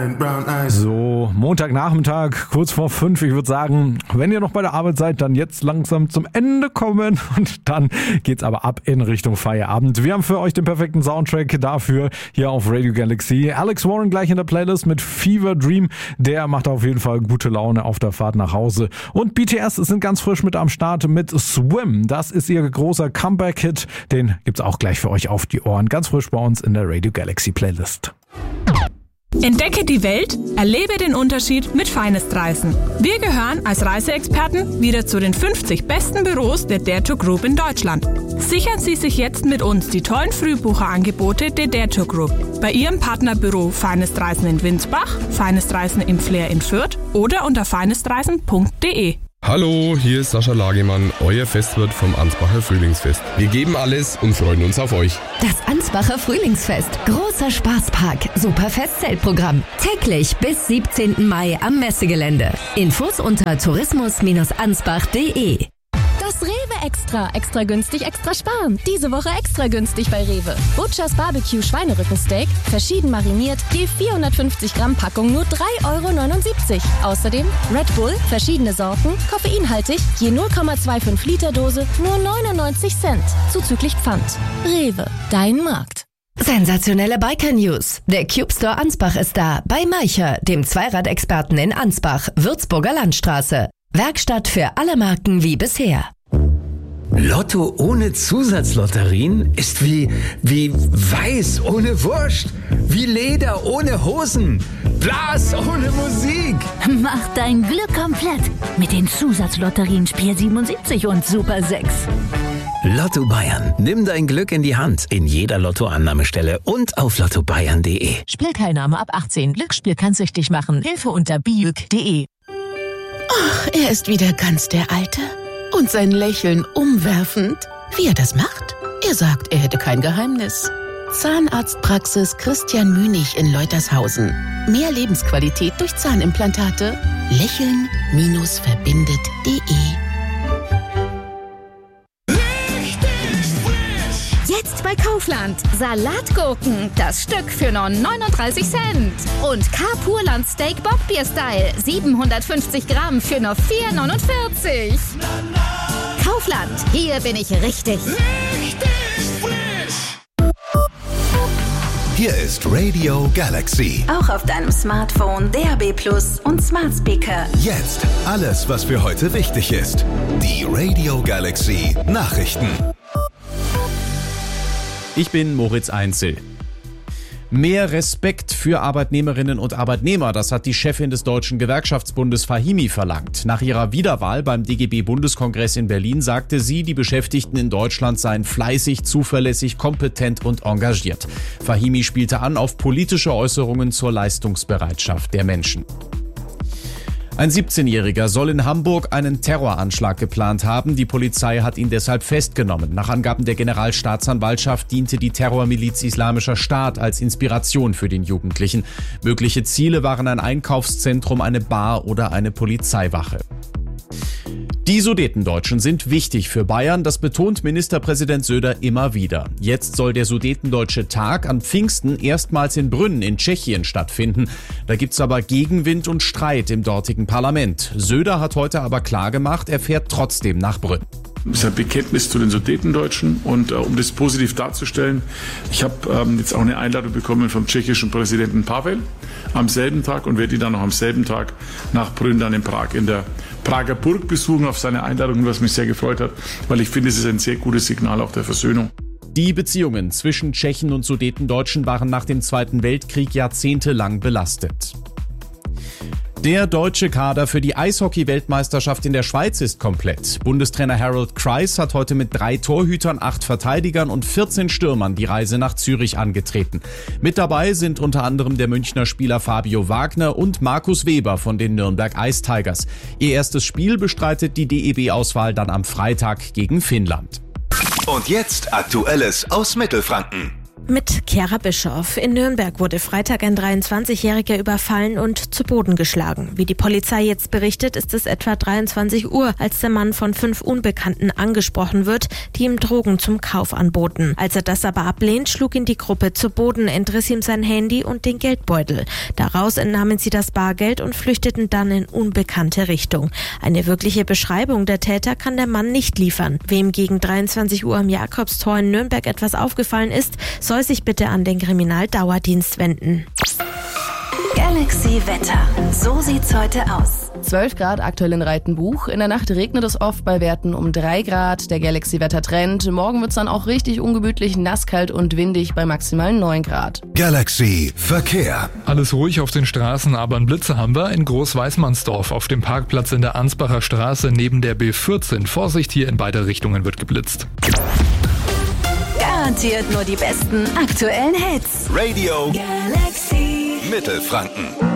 So, Montagnachmittag, kurz vor 5. Ich würde sagen, wenn ihr noch bei der Arbeit seid, dann jetzt langsam zum Ende kommen und dann geht's aber ab in Richtung Feierabend. Wir haben für euch den perfekten Soundtrack dafür hier auf Radio Galaxy. Alex Warren gleich in der Playlist mit Fever Dream. Der macht auf jeden Fall gute Laune auf der Fahrt nach Hause. Und BTS sind ganz frisch mit am Start mit Swim. Das ist ihr großer Comeback-Hit. Den gibt's auch gleich für euch auf die Ohren. Ganz frisch bei uns in der Radio Galaxy Playlist. Entdecke die Welt, erlebe den Unterschied mit Finest Reisen. Wir gehören als Reiseexperten wieder zu den 50 besten Büros der Dare to Group in Deutschland. Sichern Sie sich jetzt mit uns die tollen Frühbucherangebote der Dare to Group. Bei Ihrem Partnerbüro Finest Reisen in Winsbach, Finest Reisen im Flair in Fürth oder unter finestreisen.de. Hallo, hier ist Sascha Lagemann, euer Festwirt vom Ansbacher Frühlingsfest. Wir geben alles und freuen uns auf euch. Das Ansbacher Frühlingsfest. Großer Spaßpark. Super Festzeltprogramm. Täglich bis 17. Mai am Messegelände. Infos unter tourismus-ansbach.de. Das Rewe Extra. Extra günstig, extra sparen. Diese Woche extra günstig bei Rewe. Butchers Barbecue Schweinerückensteak, verschieden mariniert, je 450 Gramm Packung nur 3,79 €. Außerdem Red Bull, verschiedene Sorten, koffeinhaltig, je 0,25 Liter Dose, nur 99 Cent. Zuzüglich Pfand. Rewe, dein Markt. Sensationelle Biker-News. Der Cube Store Ansbach ist da. Bei Meicher, dem Zweiradexperten in Ansbach, Würzburger Landstraße. Werkstatt für alle Marken wie bisher. Lotto ohne Zusatzlotterien ist wie Weiß ohne Wurst, wie Leder ohne Hosen, Blas ohne Musik. Mach dein Glück komplett mit den Zusatzlotterien Spiel 77 und Super 6. Lotto Bayern. Nimm dein Glück in die Hand in jeder Lottoannahmestelle und auf lottobayern.de. Spielteilnahme ab 18. Glücksspiel kann süchtig machen. Hilfe unter biüg.de. Ach, er ist wieder ganz der Alte. Und sein Lächeln umwerfend. Wie er das macht? Er sagt, er hätte kein Geheimnis. Zahnarztpraxis Christian Münig in Leutershausen. Mehr Lebensqualität durch Zahnimplantate. Lächeln-verbindet.de. Jetzt bei Kaufland. Salatgurken, das Stück für nur 39 Cent. Und K-Purland Steak Bockbier Style, 750 Gramm für nur 4,49 €. Kaufland, hier bin ich richtig. Hier ist Radio Galaxy. Auch auf deinem Smartphone, DAB+ und Smart Speaker. Jetzt alles, was für heute wichtig ist. Die Radio Galaxy Nachrichten. Ich bin Moritz Einzel. Mehr Respekt für Arbeitnehmerinnen und Arbeitnehmer, das hat die Chefin des Deutschen Gewerkschaftsbundes Fahimi verlangt. Nach ihrer Wiederwahl beim DGB-Bundeskongress in Berlin sagte sie, die Beschäftigten in Deutschland seien fleißig, zuverlässig, kompetent und engagiert. Fahimi spielte an auf politische Äußerungen zur Leistungsbereitschaft der Menschen. Ein 17-Jähriger soll in Hamburg einen Terroranschlag geplant haben. Die Polizei hat ihn deshalb festgenommen. Nach Angaben der Generalstaatsanwaltschaft diente die Terrormiliz Islamischer Staat als Inspiration für den Jugendlichen. Mögliche Ziele waren ein Einkaufszentrum, eine Bar oder eine Polizeiwache. Die Sudetendeutschen sind wichtig für Bayern, das betont Ministerpräsident Söder immer wieder. Jetzt soll der Sudetendeutsche Tag an Pfingsten erstmals in Brünn in Tschechien stattfinden. Da gibt's aber Gegenwind und Streit im dortigen Parlament. Söder hat heute aber klargemacht, er fährt trotzdem nach Brünn. Das ist ein Bekenntnis zu den Sudetendeutschen und um das positiv darzustellen, ich habe jetzt auch eine Einladung bekommen vom tschechischen Präsidenten Pavel am selben Tag und werde ihn dann noch am selben Tag nach Brünn dann in Prag in der Prager Burg besuchen auf seine Einladung, was mich sehr gefreut hat, weil ich finde, es ist ein sehr gutes Signal auch der Versöhnung. Die Beziehungen zwischen Tschechen und Sudetendeutschen waren nach dem Zweiten Weltkrieg jahrzehntelang belastet. Der deutsche Kader für die Eishockey-Weltmeisterschaft in der Schweiz ist komplett. Bundestrainer Harold Kreis hat heute mit 3 Torhütern, 8 Verteidigern und 14 Stürmern die Reise nach Zürich angetreten. Mit dabei sind unter anderem der Münchner Spieler Fabio Wagner und Markus Weber von den Nürnberg Ice Tigers. Ihr erstes Spiel bestreitet die DEB-Auswahl dann am Freitag gegen Finnland. Und jetzt Aktuelles aus Mittelfranken. Mit Chiara Bischoff. In Nürnberg wurde Freitag ein 23-Jähriger überfallen und zu Boden geschlagen. Wie die Polizei jetzt berichtet, ist es etwa 23 Uhr, als der Mann von 5 Unbekannten angesprochen wird, die ihm Drogen zum Kauf anboten. Als er das aber ablehnt, schlug ihn die Gruppe zu Boden, entriss ihm sein Handy und den Geldbeutel. Daraus entnahmen sie das Bargeld und flüchteten dann in unbekannte Richtung. Eine wirkliche Beschreibung der Täter kann der Mann nicht liefern. Wem gegen 23 Uhr am Jakobstor in Nürnberg etwas aufgefallen ist, soll sich bitte an den Kriminaldauerdienst wenden. Galaxy Wetter. So sieht's heute aus. 12 Grad aktuell in Reitenbuch. In der Nacht regnet es oft bei Werten um 3 Grad. Der Galaxy-Wettertrend. Morgen wird's dann auch richtig ungemütlich, nasskalt und windig bei maximal 9 Grad. Galaxy Verkehr. Alles ruhig auf den Straßen, aber einen Blitzer haben wir in Groß-Weißmannsdorf auf dem Parkplatz in der Ansbacher Straße neben der B14. Vorsicht, hier in beide Richtungen wird geblitzt. Garantiert nur die besten aktuellen Hits. Radio Galaxy Mittelfranken.